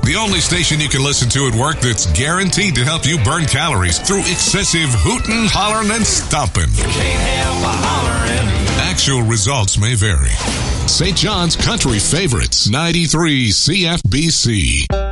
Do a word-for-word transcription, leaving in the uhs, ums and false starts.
The only station you can listen to at work that's guaranteed to help you burn calories through excessive hootin', hollerin', and stomping. Can't help but hollering. Actual results may vary. Saint John's Country Favorites, ninety-three C F B C.